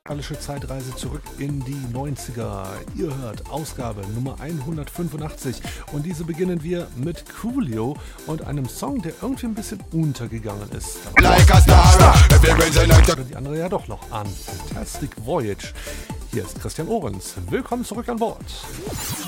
musikalische Zeitreise zurück in die 90er. Ihr hört Ausgabe Nummer 185 und diese beginnen wir mit Coolio und einem Song, der irgendwie ein bisschen untergegangen ist. Oder die andere ja doch noch an. Fantastic Voyage. Hier ist Christian Ohrens. Willkommen zurück an Bord.